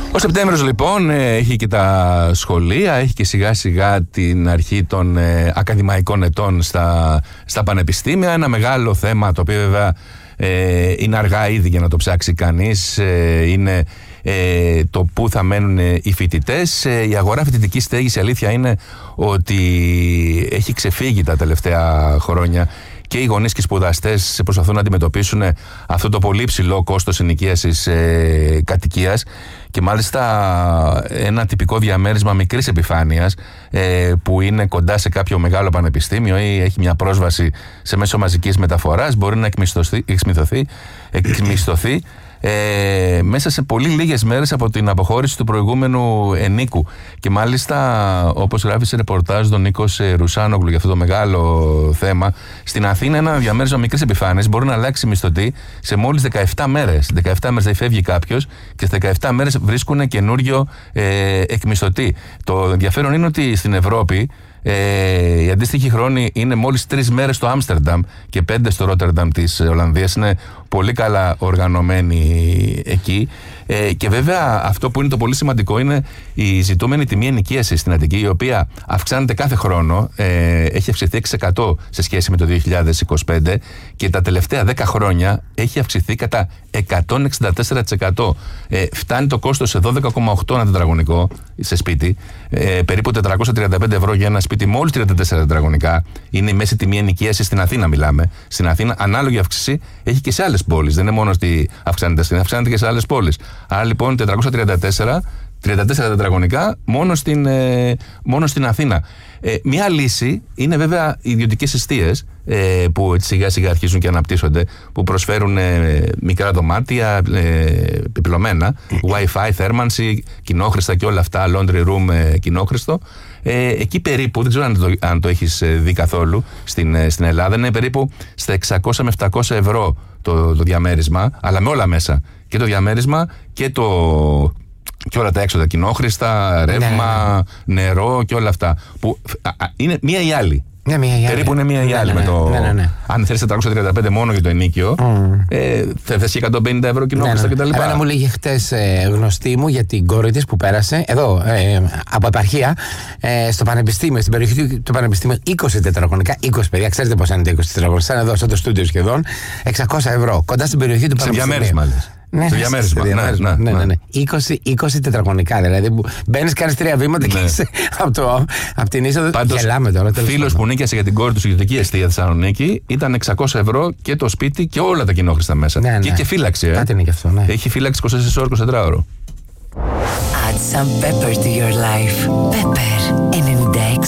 Ο Σεπτέμβριος λοιπόν έχει και τα σχολεία, έχει και σιγά σιγά την αρχή των ακαδημαϊκών ετών στα πανεπιστήμια. Ένα μεγάλο θέμα, το οποίο βέβαια είναι αργά ήδη για να το ψάξει κανείς, είναι το πού θα μένουν οι φοιτητές. Η αγορά φοιτητικής στέγης, η αλήθεια είναι ότι έχει ξεφύγει τα τελευταία χρόνια. Και οι γονείς και οι σπουδαστές προσπαθούν να αντιμετωπίσουν αυτό το πολύ ψηλό κόστος ενοικίασης κατοικίας, και μάλιστα ένα τυπικό διαμέρισμα μικρής επιφάνειας που είναι κοντά σε κάποιο μεγάλο πανεπιστήμιο ή έχει μια πρόσβαση σε μέσο μαζικής μεταφοράς μπορεί να εκμισθωθεί μέσα σε πολύ λίγες μέρες από την αποχώρηση του προηγούμενου ενίκου. Και μάλιστα, όπως γράφει σε ρεπορτάζ τον Νίκος Ρουσάνογλου για αυτό το μεγάλο θέμα, στην Αθήνα ένα διαμέρισμα μικρής επιφάνειας μπορεί να αλλάξει μισθωτή σε μόλις 17 μέρες. 17 μέρες δεν φεύγει κάποιος και στις 17 μέρες βρίσκουν καινούριο εκμισθωτή. Το ενδιαφέρον είναι ότι στην Ευρώπη οι αντίστοιχοι χρόνοι είναι μόλις 3 μέρες στο Άμστερνταμ και 5 στο Ρότερνταμ της Ολλανδίας. Είναι πολύ καλά οργανωμένοι εκεί. Και βέβαια αυτό που είναι το πολύ σημαντικό είναι η ζητούμενη τιμή ενοικίασης στην Αττική, η οποία αυξάνεται κάθε χρόνο. Έχει αυξηθεί 6% σε σχέση με το 2025 και τα τελευταία 10 χρόνια έχει αυξηθεί κατά 164%. Φτάνει το κόστος σε 12,8 ένα τετραγωνικό σε σπίτι, περίπου 435 ευρώ για ένα σπίτι μόλις 34 τετραγωνικά. Είναι η μέση τιμή ενοικίασης στην Αθήνα, μιλάμε. Στην Αθήνα ανάλογη αύξηση έχει και σε άλλες πόλεις. Δεν είναι μόνο ότι αυξάνεται στην Αθήνα, αυξάνεται και σε άλλες πόλεις. Άρα λοιπόν 34 τετραγωνικά μόνο στην Αθήνα. Μια λύση είναι βέβαια οι ιδιωτικές εστίες που σιγά σιγά αρχίζουν και αναπτύσσονται, που προσφέρουν μικρά δωμάτια, επιπλωμένα, Wi-Fi, θέρμανση, κοινόχρηστα και όλα αυτά, laundry room κοινόχρηστο. Εκεί περίπου, δεν ξέρω αν το έχεις δει καθόλου στην Ελλάδα, είναι περίπου στα 600 με 700 ευρώ το διαμέρισμα, αλλά με όλα μέσα. Και το διαμέρισμα και όλα τα έξοδα, κοινόχρηστα, ρεύμα, νερό και όλα αυτά. Που είναι μία ή άλλη. Περίπου είναι μία ή άλλη. Αν θέλεις 435 μόνο για το ενίκιο, θα θες και 150 ευρώ κοινόχρηστα κτλ. Εμένα μου λέγε χτες γνωστή μου για την κόρη της που πέρασε εδώ από επαρχία στο πανεπιστήμιο, στην περιοχή του πανεπιστήμιου, 20 τετραγωνικά, 20 παιδιά, ξέρετε πώς είναι τα 20 τετραγωνικά, σαν εδώ, σαν το στούντιο σχεδόν, 600 ευρώ, κοντά στην περιοχή του πανεπιστημίου. Σε διαμέρισμα, λες. Ναι, στο διαμέρισμα. Ναι. 20 τετραγωνικά. Δηλαδή μπαίνεις, κάνεις 3 βήματα και είσαι από την είσοδο. Γελάμε τώρα. Φίλος που νίκιασε για την κόρη του στη ιδιωτική εστία Θεσσαλονίκη ήταν 600 ευρώ και το σπίτι και όλα τα κοινόχρηστα μέσα. Ναι. Και φύλαξη. Κάτι είναι και αυτό. Ναι. Έχει φύλαξη 24 ώρες, 24ωρο. Add some pepper to your life. Pepper 96,8.